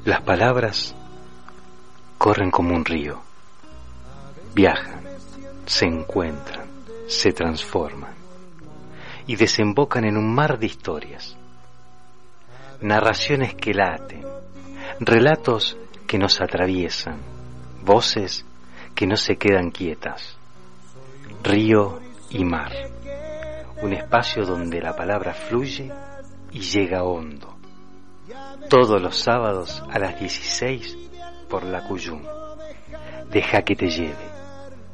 Las palabras corren como un río, viajan, se encuentran, se transforman y desembocan en un mar de historias, narraciones que laten, relatos que nos atraviesan, voces que no se quedan quietas. Río y mar, un espacio donde la palabra fluye y llega hondo. Todos los sábados a las 16 por la Cuyum. Deja que te lleve.